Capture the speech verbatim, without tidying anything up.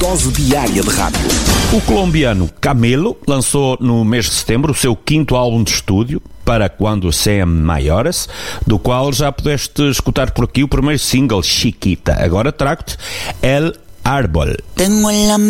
Dose diária de rádio. O colombiano Camilo lançou no mês de setembro o seu quinto álbum de estúdio, Para Quando Sean Maiores, do qual já pudeste escutar por aqui o primeiro single, Chiquita. Agora trago-te El Árbol. Tengo en la